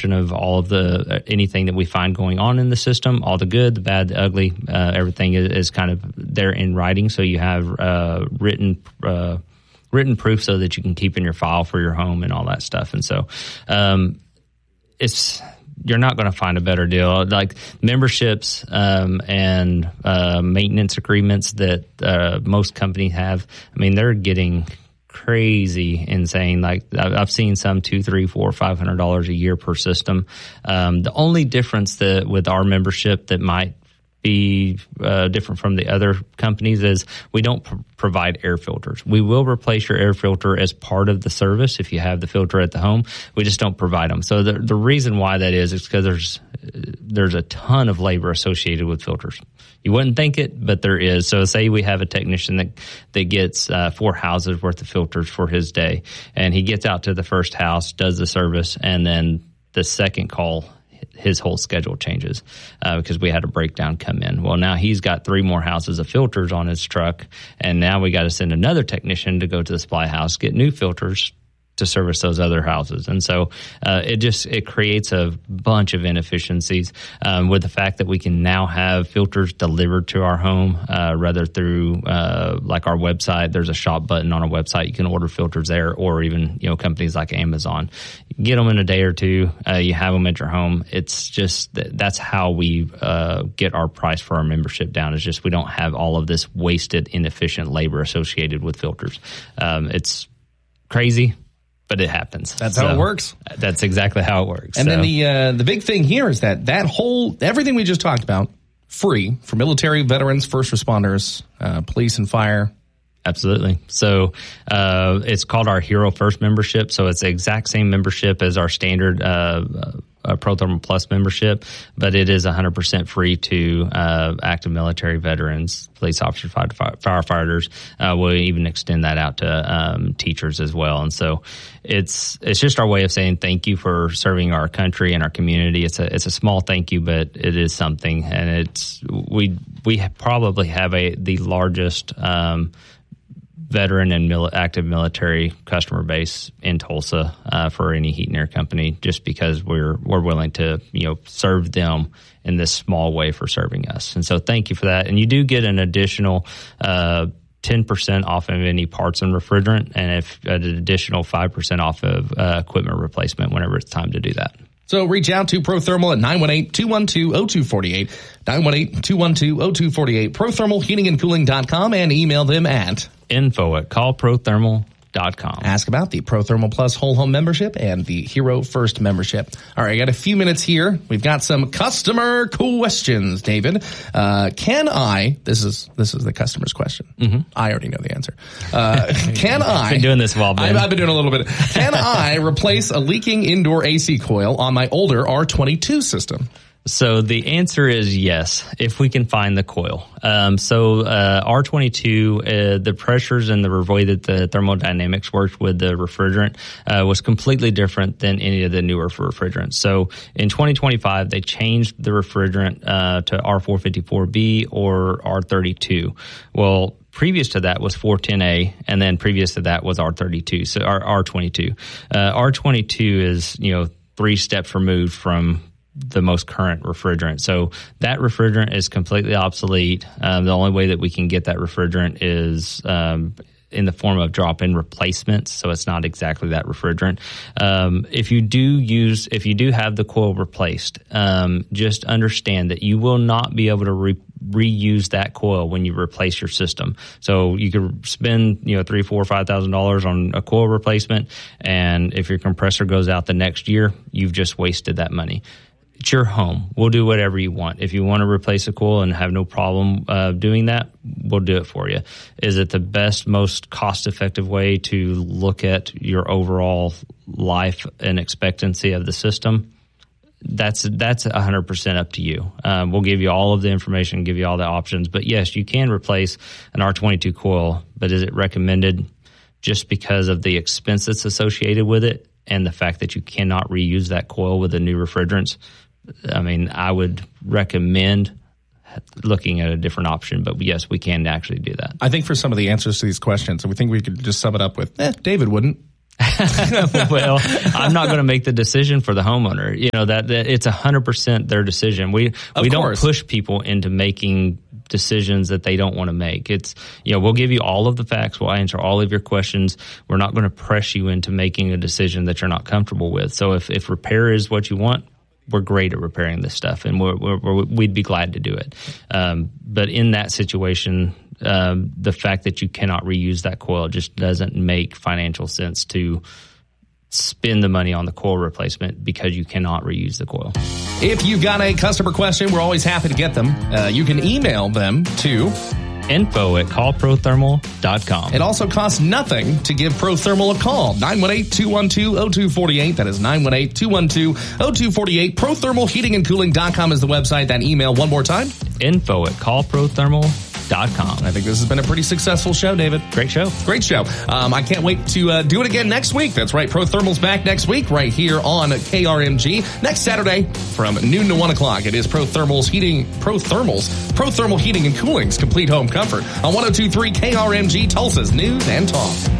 description of all of the anything that we find going on in the system, all the good, the bad, the ugly, everything is kind of there in writing. So you have written proof so that you can keep in your file for your home and all that stuff. And so you're not going to find a better deal. Like memberships and maintenance agreements that most companies have, I mean, they're getting crazy insane. Like I've seen some $200, $300, $400, $500 a year per system. The only difference that with our membership that might be different from the other companies is we don't provide air filters. We will replace your air filter as part of the service if you have the filter at the home. We just don't provide them. So the reason why that is because there's a ton of labor associated with filters. You wouldn't think it, but there is. So say we have a technician that gets 4 houses worth of filters for his day, and he gets out to the first house, does the service, and then the second call, his whole schedule changes because we had a breakdown come in. Well, now he's got 3 more houses of filters on his truck, and now we got to send another technician to go to the supply house, get new filters to service those other houses. And so it creates a bunch of inefficiencies with the fact that we can now have filters delivered to our home rather through like our website. There's a shop button on our website. You can order filters there, or even companies like Amazon. You can get them in a day or two. You have them at your home. It's just that's how we get our price for our membership down. It's just we don't have all of this wasted, inefficient labor associated with filters. It's crazy, but it happens. That's how it works. That's exactly how it works. And then the big thing here is that whole, everything we just talked about, free for military, veterans, first responders, police and fire. Absolutely. So it's called our Hero First membership. So it's the exact same membership as our standard Pro Thermal Plus membership, but it is 100% free to active military veterans, police officers, firefighters. We'll even extend that out to teachers as well. And so it's just our way of saying thank you for serving our country and our community. It's a small thank you, but it is something, and we probably have the largest veteran and active military customer base in Tulsa for any heat and air company, just because we're willing to serve them in this small way for serving us. And so thank you for that. And you do get an additional 10% off of any parts and refrigerant, and an additional 5% off of equipment replacement whenever it's time to do that. So reach out to ProThermal at 918-212-0248, 918-212-0248, prothermalheatingandcooling.com, and email them at info@callprothermal.com. Ask about the ProThermal Plus whole home membership and the Hero First membership. All right, I got a few minutes here. We've got some customer questions, David. Can I, this is the customer's question. Mm-hmm. I already know the answer. Can I, I've been doing this a while, Ben. I've been doing a little bit. Can I replace a leaking indoor AC coil on my older R22 system? So the answer is yes, if we can find the coil. R22, the pressures and the way that the thermodynamics worked with the refrigerant was completely different than any of the newer refrigerants. So in 2025, they changed the refrigerant to R454B or R32. Well, previous to that was 410A, and then previous to that was R32. So R22. R22 is 3 steps removed from the most current refrigerant. So that refrigerant is completely obsolete. The only way that we can get that refrigerant is in the form of drop-in replacements. So it's not exactly that refrigerant. If you do have the coil replaced, just understand that you will not be able to reuse that coil when you replace your system. So you could spend $3,000, $4,000, $5,000 on a coil replacement, and if your compressor goes out the next year, you've just wasted that money. It's your home. We'll do whatever you want. If you want to replace a coil and have no problem doing that, we'll do it for you. Is it the best, most cost-effective way to look at your overall life and expectancy of the system? That's 100% up to you. We'll give you all of the information, give you all the options. But yes, you can replace an R22 coil, but is it recommended just because of the expense that's associated with it and the fact that you cannot reuse that coil with the new refrigerants? I mean, I would recommend looking at a different option, but yes, we can actually do that. I think for some of the answers to these questions, we think we could just sum it up with, David wouldn't. Well, I'm not going to make the decision for the homeowner. You know, that it's 100% their decision. We don't push people into making decisions that they don't want to make. It's, you know, we'll give you all of the facts. We'll answer all of your questions. We're not going to press you into making a decision that you're not comfortable with. So if repair is what you want, we're great at repairing this stuff, and we'd be glad to do it. But in that situation, the fact that you cannot reuse that coil just doesn't make financial sense to spend the money on the coil replacement because you cannot reuse the coil. If you've got a customer question, we're always happy to get them. You can email them to info@callprothermal.com. It also costs nothing to give ProThermal a call. 918-212-0248. That is 918-212-0248. ProThermalHeatingandCooling.com is the website. That email one more time. info@callprothermal.com. I think this has been a pretty successful show, David. Great show. Great show. I can't wait to do it again next week. That's right. ProThermal's back next week right here on KRMG. Next Saturday from noon to 1 o'clock. It is ProThermal Heating and Cooling's Complete Home Comfort on 102.3 KRMG, Tulsa's News and Talk.